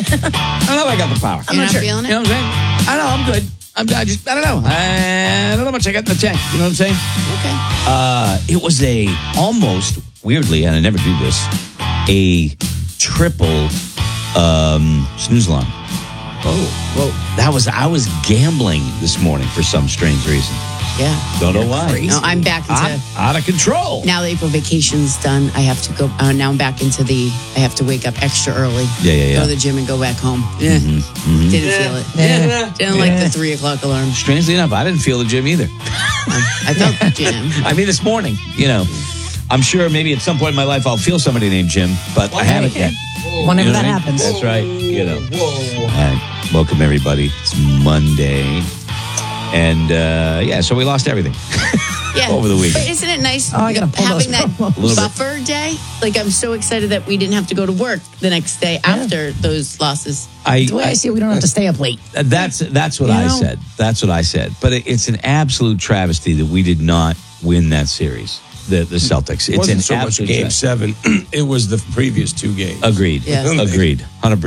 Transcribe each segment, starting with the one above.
I don't know if I got the power. You're not feeling it? You know what I'm saying? I don't know. I'm good. I don't know. I don't know how much I got in the tank. You know what I'm saying? Okay. It was almost, weirdly, and I never do this, a triple snooze alarm. Whoa. I was gambling this morning for some strange reason. Yeah. Don't know why. No, I'm back into... Out of control. Now the April vacation's done, I have to go... now I'm back into I have to wake up extra early. Yeah. Go to the gym and go back home. Yeah. Didn't feel it. Didn't like the 3 o'clock alarm. Strangely enough, I didn't feel the gym either. I felt the gym. I mean, this morning, I'm sure maybe at some point in my life I'll feel somebody named Jim, but I haven't yet. Whenever that happens. That's right. All right. Welcome, everybody. It's Monday. And, so we lost everything over the weekend. But isn't it nice I gotta pull having those that buffer day? Like, I'm so excited that we didn't have to go to work the next day after those losses. The way I see it, we don't have to stay up late. That's what I said. That's what I said. But it's an absolute travesty that we did not win that series, the Celtics. It wasn't so much Game 7. It was the previous 2 games. Agreed. Yeah. Agreed.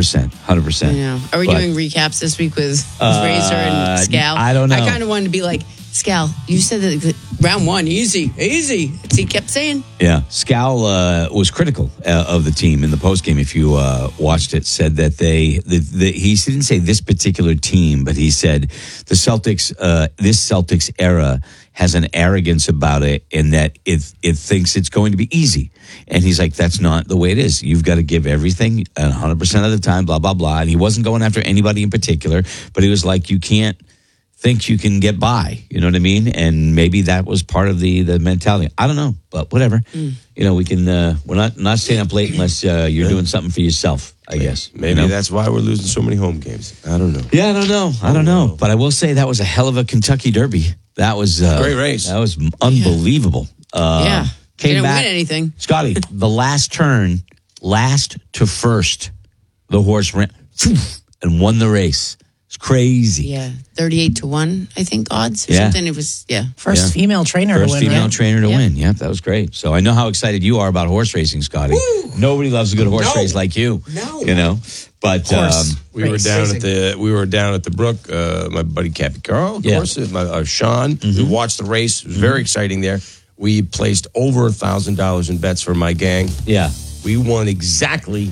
100%. Yeah. Are we doing recaps this week with Razor and Scal? I don't know. I kind of wanted to be like, Scal, you said that round 1, easy. He kept saying. Yeah. Scal was critical of the team in the postgame. If you watched it, said that he didn't say this particular team, but he said the Celtics, this Celtics era has an arrogance about it in that it thinks it's going to be easy. And he's like, that's not the way it is. You've got to give everything 100% of the time, blah, blah, blah. And he wasn't going after anybody in particular, but he was like, you can't think you can get by. You know what I mean? And maybe that was part of the mentality. I don't know, but whatever. We can, we're not staying up late unless you're doing something for yourself, I guess. Maybe that's why we're losing so many home games. I don't know. Yeah, I don't know. But I will say that was a hell of a Kentucky Derby. That was great race. That was unbelievable. Didn't back, win anything. Scotty, the last turn, last to first, the horse ran and won the race. It's crazy. Yeah, 38-1, I think, odds or something. It was, First female trainer to win. First female trainer to Yeah. win. Yeah, that was great. So I know how excited you are about horse racing, Scotty. Woo! Nobody loves a good horse race like you. No. But we were down at the Brook. My buddy Cappy Carl, of course, Sean, who watched the race. It was very exciting there. We placed over $1,000 in bets for my gang. Yeah. We won exactly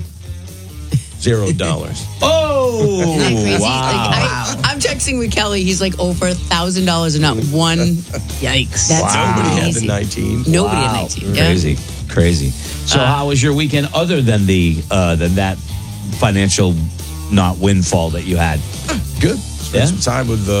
$0. Oh, Isn't that crazy? wow. I'm texting with Kelly. He's like over $1,000 and not one. Yikes. That's Nobody had crazy. the 19. Nobody had 19. Yeah. Crazy. So how was your weekend other than than that financial not windfall that you had? Good. Spent some time with